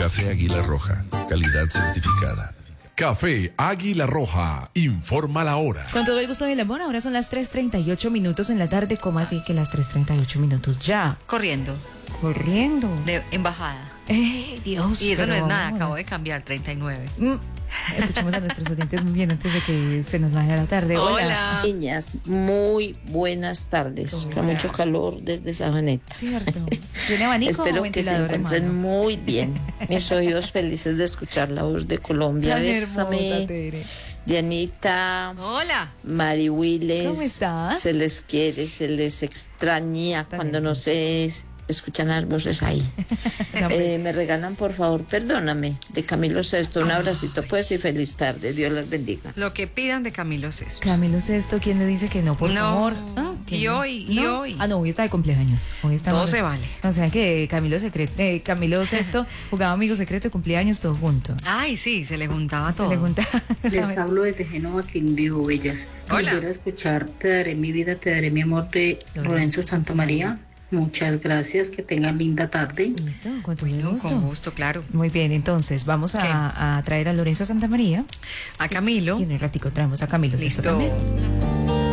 Café Águila Roja, calidad certificada. Café Águila Roja, informa la hora. Con todo el gusto del amor, ahora son las 3:38 en la tarde. ¿Cómo así que las 3:38? Ya. Corriendo. De embajada. Dios. Y eso no es nada, ahora. acabo de cambiar 39. Escuchemos a nuestros oyentes muy bien antes de que se nos vaya la tarde. Hola. Niñas, muy buenas tardes. Hola. Con mucho calor desde Sabaneta. Cierto. ¿Tiene abanico o Espero que se ventilador, encuentren hermano? muy bien. Mis oídos felices de escuchar la voz de Colombia. Tan hermosa, Bésame. Tere. Dianita, Hola. Mari Willes. ¿Cómo estás? Se les quiere, se les extraña Tan cuando no se escuchan las voces ahí. No, pues, Me regalan, por favor, perdóname, de Camilo Sesto. Un abracito, pues, y feliz tarde. Dios las bendiga. Lo que pidan de Camilo Sesto. Camilo Sesto, ¿quién le dice que no, por No. favor? ¿Ah? ¿Quién Y no? hoy, y ¿No? hoy. Ah, no, hoy está de cumpleaños. Hoy está Todo se vale. O sea que Camilo Sesto jugaba Amigo Secreto de cumpleaños todo junto. Ay, sí, se le juntaba Se todo. le juntaba. Les hablo desde Génova, Quindío, Bellas. Hola. Quisiera escuchar Te daré mi vida, te daré mi amor de Lorenzo Santamaría. Muchas gracias, que tengan linda tarde. ¿Listo? Con todo Bueno, gusto. con gusto, claro. Muy bien, entonces vamos a traer a Lorenzo Santamaría A Camilo. y en un ratico traemos a Camilo Sesto Listo. también.